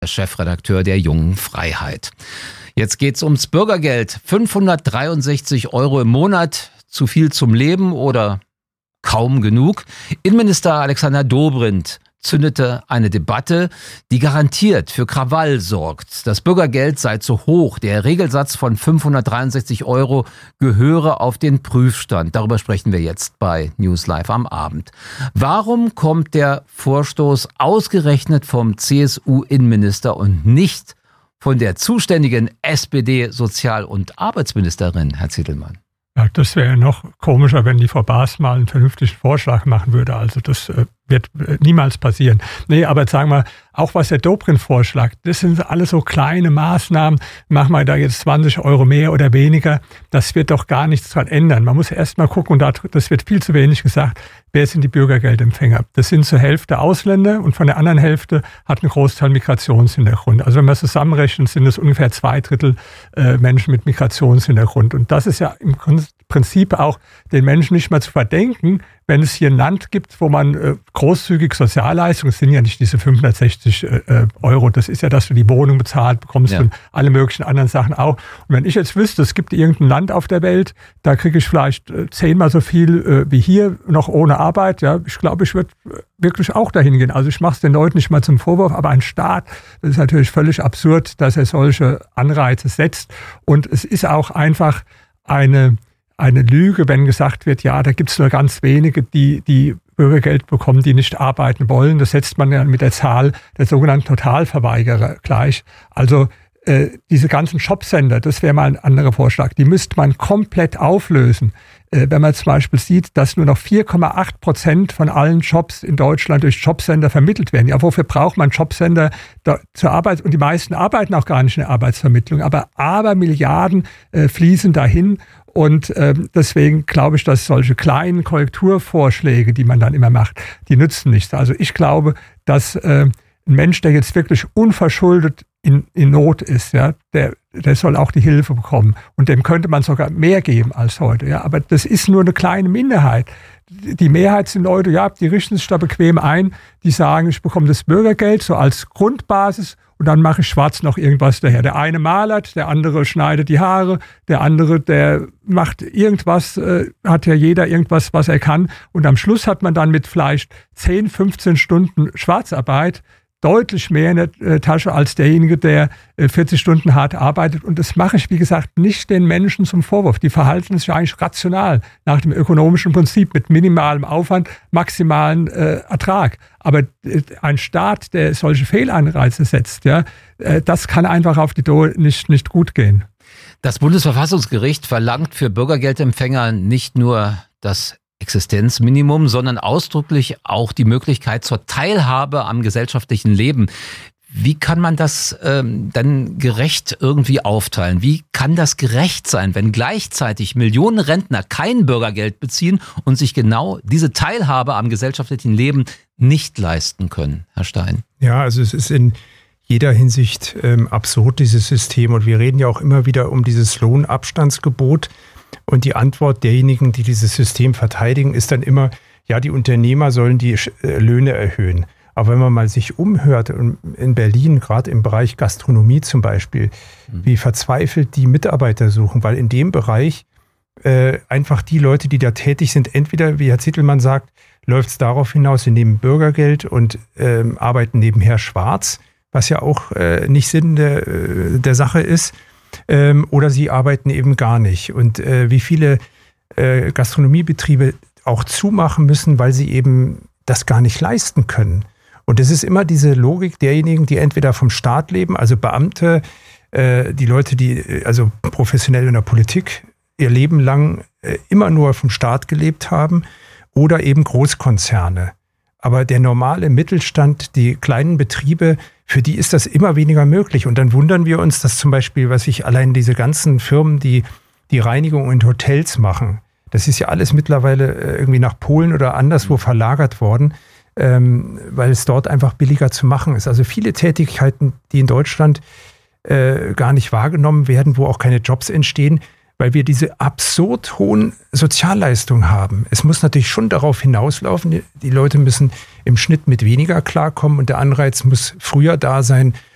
Chefredakteur der Jungen Freiheit. Jetzt geht's ums Bürgergeld. 563 € im Monat, zu viel zum Leben oder kaum genug? Innenminister Alexander Dobrindt zündete eine Debatte, die garantiert für Krawall sorgt. Das Bürgergeld sei zu hoch. Der Regelsatz von 563 € gehöre auf den Prüfstand. Darüber sprechen wir jetzt bei News Live am Abend. Warum kommt der Vorstoß ausgerechnet vom CSU-Innenminister und nicht von der zuständigen SPD-Sozial- und Arbeitsministerin, Herr Zittelmann? Ja, das wäre noch komischer, wenn die Frau Baas mal einen vernünftigen Vorschlag machen würde. Also das wird niemals passieren. Nee, aber sagen wir, auch was der Dobrindt vorschlägt, das sind alles so kleine Maßnahmen. Machen wir da jetzt 20 € mehr oder weniger. Das wird doch gar nichts dran ändern. Man muss erst mal gucken, und das wird viel zu wenig gesagt, wer sind die Bürgergeldempfänger? Das sind zur Hälfte Ausländer und von der anderen Hälfte hat ein Großteil Migrationshintergrund. Also wenn man es zusammenrechnet, sind es ungefähr 2/3 Menschen mit Migrationshintergrund. Und das ist ja im Prinzip auch den Menschen nicht mehr zu verdenken, wenn es hier ein Land gibt, wo man großzügig Sozialleistungen, das sind ja nicht diese 560 €, das ist ja, dass du die Wohnung bezahlt bekommst und alle möglichen anderen Sachen auch. Und wenn ich jetzt wüsste, es gibt irgendein Land auf der Welt, da kriege ich vielleicht 10-mal so viel wie hier, noch ohne Arbeit, ja, ich glaube, ich würde wirklich auch dahin gehen. Also ich mache es den Leuten nicht mal zum Vorwurf, aber ein Staat, das ist natürlich völlig absurd, dass er solche Anreize setzt. Und es ist auch einfach eine Lüge, wenn gesagt wird, ja, da gibt es nur ganz wenige, die Bürgergeld bekommen, die nicht arbeiten wollen. Das setzt man ja mit der Zahl der sogenannten Totalverweigerer gleich. Also diese ganzen Jobcenter, das wäre mal ein anderer Vorschlag, die müsste man komplett auflösen. Wenn man zum Beispiel sieht, dass nur noch 4,8% von allen Jobs in Deutschland durch Jobcenter vermittelt werden. Ja, wofür braucht man Jobcenter zur Arbeit? Und die meisten arbeiten auch gar nicht in der Arbeitsvermittlung. Aber Milliarden fließen dahin. Und deswegen glaube ich, dass solche kleinen Korrekturvorschläge, die man dann immer macht, die nützen nichts. Also ich glaube, dass ein Mensch, der jetzt wirklich unverschuldet in Not ist, ja, der soll auch die Hilfe bekommen. Und dem könnte man sogar mehr geben als heute. Ja. Aber das ist nur eine kleine Minderheit. Die Mehrheit sind Leute, ja, die richten sich da bequem ein, die sagen, ich bekomme das Bürgergeld so als Grundbasis und dann mache ich schwarz noch irgendwas daher. Der eine malert, der andere schneidet die Haare, der andere, der macht irgendwas, hat ja jeder irgendwas, was er kann. Und am Schluss hat man dann mit vielleicht 10, 15 Stunden Schwarzarbeit deutlich mehr in der Tasche als derjenige, der 40 Stunden hart arbeitet. Und das mache ich, wie gesagt, nicht den Menschen zum Vorwurf. Die verhalten sich eigentlich rational nach dem ökonomischen Prinzip mit minimalem Aufwand, maximalen Ertrag. Aber ein Staat, der solche Fehlanreize setzt, ja, das kann einfach auf die Dauer nicht gut gehen. Das Bundesverfassungsgericht verlangt für Bürgergeldempfänger nicht nur das Existenzminimum, sondern ausdrücklich auch die Möglichkeit zur Teilhabe am gesellschaftlichen Leben. Wie kann man das dann gerecht irgendwie aufteilen? Wie kann das gerecht sein, wenn gleichzeitig Millionen Rentner kein Bürgergeld beziehen und sich genau diese Teilhabe am gesellschaftlichen Leben nicht leisten können, Herr Stein? Ja, also es ist in jeder Hinsicht absurd, dieses System. Und wir reden ja auch immer wieder um dieses Lohnabstandsgebot. Und die Antwort derjenigen, die dieses System verteidigen, ist dann immer, ja, die Unternehmer sollen die Löhne erhöhen. Aber wenn man mal sich umhört, in Berlin, gerade im Bereich Gastronomie zum Beispiel, wie verzweifelt die Mitarbeiter suchen, weil in dem Bereich einfach die Leute, die da tätig sind, entweder, wie Herr Zittelmann sagt, läuft es darauf hinaus, sie nehmen Bürgergeld und arbeiten nebenher schwarz, was ja auch nicht Sinn der Sache ist. Oder sie arbeiten eben gar nicht. Und wie viele Gastronomiebetriebe auch zumachen müssen, weil sie eben das gar nicht leisten können. Und es ist immer diese Logik derjenigen, die entweder vom Staat leben, also Beamte, die Leute, die also professionell in der Politik ihr Leben lang immer nur vom Staat gelebt haben, oder eben Großkonzerne. Aber der normale Mittelstand, die kleinen Betriebe, für die ist das immer weniger möglich. Und dann wundern wir uns, dass zum Beispiel, allein diese ganzen Firmen, die Reinigung in Hotels machen, das ist ja alles mittlerweile irgendwie nach Polen oder anderswo verlagert worden, weil es dort einfach billiger zu machen ist. Also viele Tätigkeiten, die in Deutschland gar nicht wahrgenommen werden, wo auch keine Jobs entstehen, weil wir diese absurd hohen Sozialleistungen haben. Es muss natürlich schon darauf hinauslaufen, die Leute müssen im Schnitt mit weniger klarkommen und der Anreiz muss früher da sein,